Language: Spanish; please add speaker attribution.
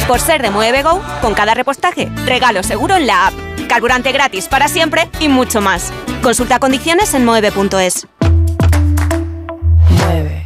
Speaker 1: Por ser de Moeve Go, con cada repostaje, regalo seguro en la app. Carburante gratis para siempre y mucho más. Consulta condiciones en moeve.es.
Speaker 2: 9.